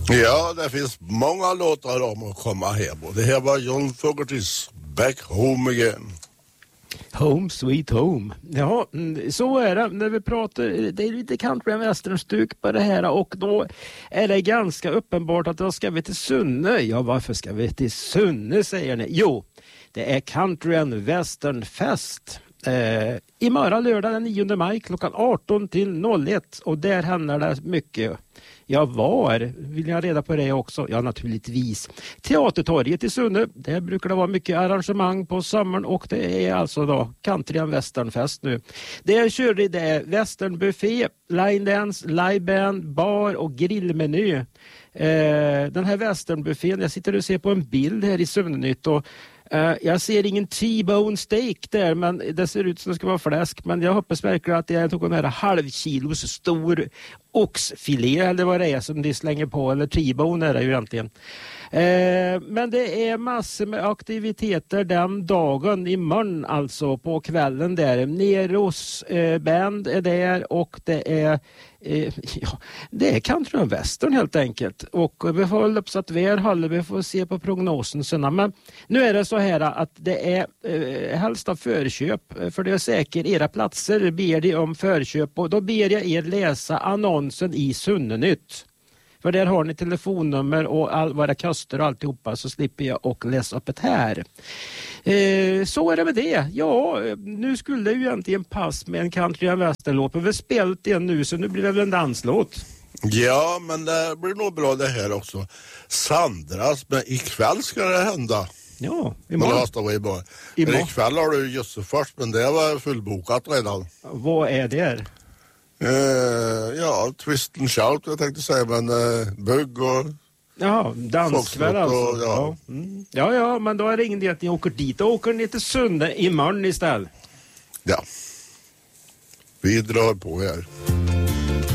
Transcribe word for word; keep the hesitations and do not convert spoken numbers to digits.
Ja, det finns många låtar om att komma hem. Och det här var John Fogertys Back Home Again. Home sweet home. Ja, så är det när vi pratar. Det är lite country and western stuk på det här, och då är det ganska uppenbart att då ska vi till Sunne. Ja, varför ska vi till Sunne, säger ni? Jo, det är country and western fest. Eh, imorgon lördag den nionde maj klockan arton till noll ett, och där händer det mycket. Ja, var? Vill jag reda på det också? Ja, naturligtvis. Teatertorget i Sunne, där brukar det vara mycket arrangemang på sommaren, och det är alltså då country and westernfest nu. Där kör det är westernbuffé, line dance, liveband, bar och grillmeny. Eh, den här westernbuffén, jag sitter och ser på en bild här i Sunnytt, och Uh, jag ser ingen T-bone steak där, men det ser ut som det ska vara fläsk. Men jag hoppas verkligen att det är någon här halvkilos stor oxfilé eller vad det är som de slänger på. Eller T-bone är det ju egentligen. Uh, men det är massor med aktiviteter den dagen, imorgon alltså på kvällen där. Neros uh, band är där, och det är uh, ja, det är country and western helt enkelt. Och vi får hålla upp så att vi håller, vi får se på prognosen sen. Men nu är det så här att det är eh, helst av förköp, för det är säkert era platser ber de om förköp, och då ber jag er läsa annonsen i Sunnenytt. För där har ni telefonnummer och all, vad det kostar och alltihopa, så slipper jag och läsa upp det här. Eh, så är det med det. Ja, nu skulle det ju egentligen pass med en country and western-låt, men vi har spelat det nu, så nu blir det väl en danslåt. Ja, men det blir nog bra det här också. Sandras, men ikväll ska det hända. Ja, imorgon. imorgon. Men ikväll har du Jössefors, men det var fullbokat redan. Vad är det? Uh, ja, twist and shout, jag tänkte säga, men uh, bugg och... Ja, danskväll alltså. Och, ja. Ja. Mm. ja, ja, men då är det ingen del att ni åker dit. Då åker ni till Sunne imorgon istället. Ja. Vi drar på här.